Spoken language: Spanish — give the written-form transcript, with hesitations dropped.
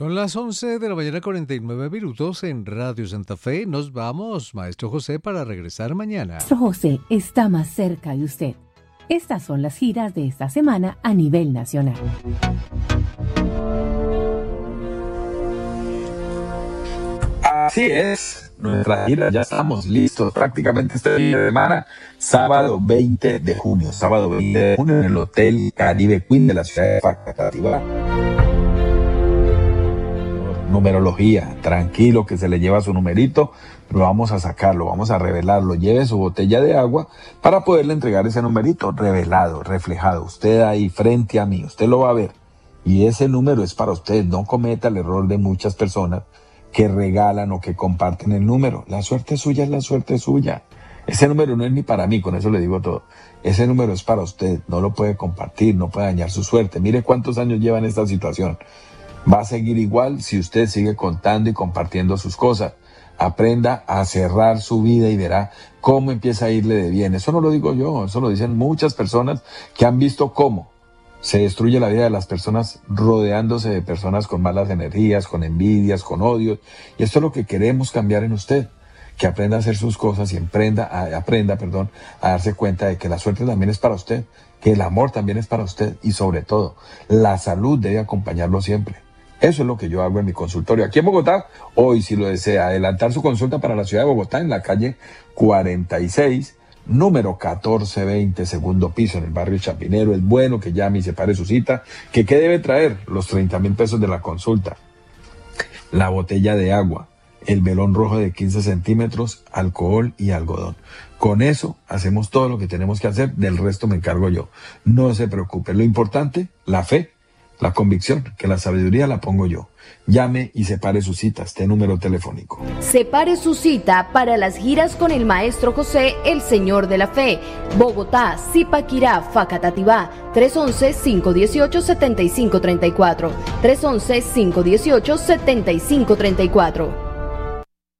Son las 11 de la mañana, 49 minutos en Radio Santa Fe. Nos vamos, Maestro José, para regresar mañana. Maestro José está más cerca de usted. Estas son las giras de esta semana a nivel nacional. Así es, nuestra gira, ya estamos listos prácticamente este fin de semana, sábado 20 de junio, en el Hotel Caribe Queen de la ciudad de Facatativá. Numerología, tranquilo que se le lleva su numerito, pero vamos a sacarlo, vamos a revelarlo, lleve su botella de agua para poderle entregar ese numerito revelado, reflejado, usted ahí frente a mí, usted lo va a ver, y ese número es para usted, no cometa el error de muchas personas que regalan o que comparten el número. La suerte suya es la suerte suya. Ese número no es ni para mí, con eso le digo todo. Ese número es para usted, no lo puede compartir, no puede dañar su suerte. Mire cuántos años lleva en esta situación. Va a seguir igual si usted sigue contando y compartiendo sus cosas. Aprenda a cerrar su vida y verá cómo empieza a irle de bien. Eso no lo digo yo, eso lo dicen muchas personas que han visto cómo se destruye la vida de las personas rodeándose de personas con malas energías, con envidias, con odios. Y esto es lo que queremos cambiar en usted, que aprenda a hacer sus cosas y aprenda a darse cuenta de que la suerte también es para usted, que el amor también es para usted y sobre todo, la salud debe acompañarlo siempre. Eso es lo que yo hago en mi consultorio. Aquí en Bogotá, hoy si lo desea, adelantar su consulta para la ciudad de Bogotá en la calle 46, número 1420, segundo piso, en el barrio Chapinero. Es bueno que llame y separe su cita. ¿Qué debe traer? Los 30.000 pesos de la consulta, la botella de agua, el velón rojo de 15 centímetros, alcohol y algodón. Con eso hacemos todo lo que tenemos que hacer, del resto me encargo yo. No se preocupe, lo importante, la fe, la convicción, que la sabiduría la pongo yo. Llame y separe su cita, este número telefónico. Separe su cita para las giras con el Maestro José, el Señor de la Fe. Bogotá, Zipaquirá, Facatativá, 311-518-7534. 311-518-7534.